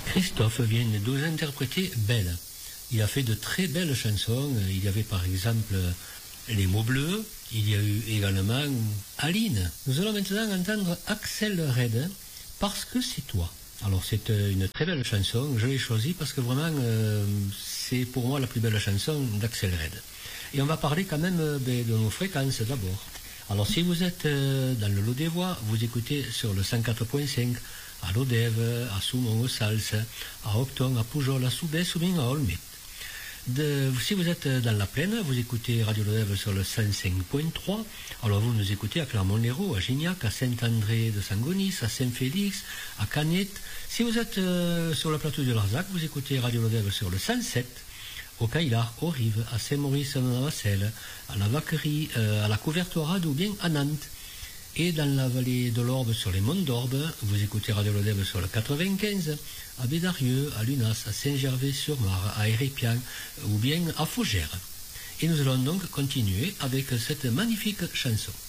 Christophe vient de nous interpréter Belle. Il a fait de très belles chansons. Il y avait par exemple Les mots bleus. Il y a eu également Aline. Nous allons maintenant entendre Axel Red, Parce que c'est toi. Alors c'est une très belle chanson. Je l'ai choisie parce que vraiment c'est pour moi la plus belle chanson d'Axel Red. Et on va parler quand même de nos fréquences d'abord. Alors si vous êtes dans le Lot des Voix, vous écoutez sur le 104.5 à Lodève, à Soumont, au Sals, à Octon, à Poujol, à Soubès ou bien à Olmet. Si vous êtes dans la plaine, vous écoutez Radio Lodève sur le 105.3. Alors vous nous écoutez à Clermont-Lérault, à Gignac, à Saint-André de Sangonis, à Saint-Félix, à Canette. Si vous êtes sur le plateau du Larzac, vous écoutez Radio Lodève sur le 107. Au Caïlar, aux Rives, à Saint-Maurice-en-Navassel, à la Vaquerie, à la Couvertorade ou bien à Nantes. Et dans la vallée de l'Orbe, sur les monts d'Orbe, vous écoutez Radio Lodève sur le 95, à Bédarieux, à Lunas, à Saint-Gervais-sur-Mar, à Hérépian ou bien à Fougères. Et nous allons donc continuer avec cette magnifique chanson.